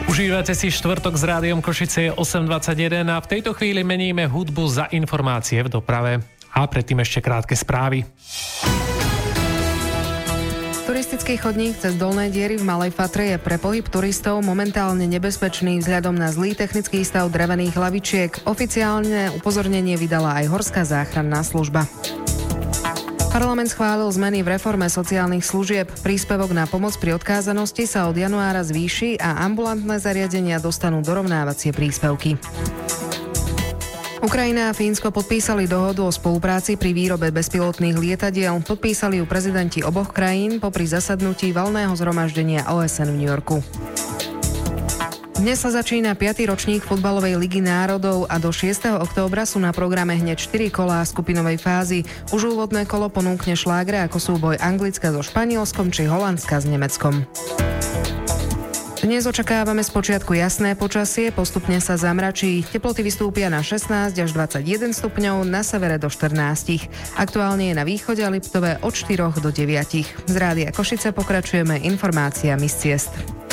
Užívate si štvrtok s Rádiom Košice, je 8:21 a v tejto chvíli meníme hudbu za informácie v doprave. A predtým ešte krátke správy. Turistický chodník cez Dolné Diery v Malej Fatre je pre pohyb turistov momentálne nebezpečný vzhľadom na zlý technický stav drevených hlavičiek. Oficiálne upozornenie vydala aj Horská záchranná služba. Parlament schválil zmeny v reforme sociálnych služieb. Príspevok na pomoc pri odkázanosti sa od januára zvýši a ambulantné zariadenia dostanú dorovnávacie príspevky. Ukrajina a Fínsko podpísali dohodu o spolupráci pri výrobe bezpilotných lietadiel. Podpísali ju prezidenti oboch krajín popri zasadnutí valného zhromaždenia OSN v New Yorku. Dnes sa začína 5. ročník futbalovej ligy národov a do 6. októbra sú na programe hneď 4 kolá skupinovej fázy. Už úvodné kolo ponúkne šlágre ako súboj Anglicka so Španielskom či Holandska s Nemeckom. Dnes očakávame spočiatku jasné počasie, postupne sa zamračí. Teploty vystúpia na 16 až 21 stupňov, na severe do 14. Aktuálne je na východe a Liptove od 4 do 9. Z Rádia Košice pokračujeme informáciami z ciest.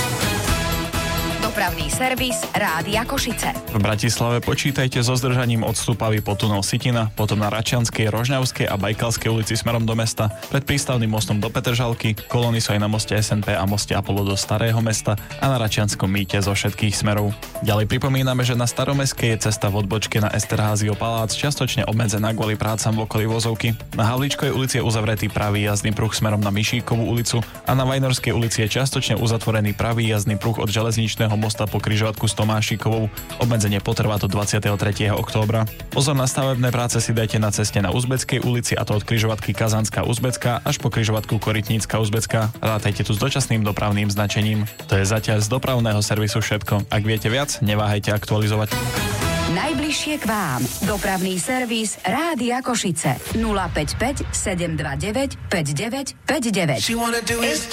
Dopravný servis Rádia Košice. V Bratislave počítajte so zdržaním od Stupavy po tunel Sitina, potom na Račianskej, Rožňavskej a Bajkalskej ulici smerom do mesta, pred prístavným mostom do Petržalky, kolóny sú aj na moste SNP a moste Apollo do Starého mesta a na Račianskom mýte zo všetkých smerov. Ďalej pripomíname, že na Staromestskej je cesta v odbočke na Esterházio palác čiastočne obmedzená kvôli prácam v okolí Vozovky. Na Havlíčkovej ulici je uzavretý pravý jazdný pruh smerom na Mišíkovú ulicu a na Vajnorskej ulici je čiastočne uzatvorený pravý jazdný pruh od železničného mosta po križovatku s Tomášikovou. Obmedzenie potrvá do 23. októbra. Pozor na stavebné práce si dajte na ceste na Uzbeckej ulici, a to od križovatky Kazanská Uzbecká až po križovatku Korytnícka Uzbecká. Rátajte tu s dočasným dopravným značením. To je zatiaľ z dopravného servisu všetko. Ak viete viac, neváhajte aktualizovať. Najbližšie k vám. Dopravný servis Rádia Košice. 055 729 5959.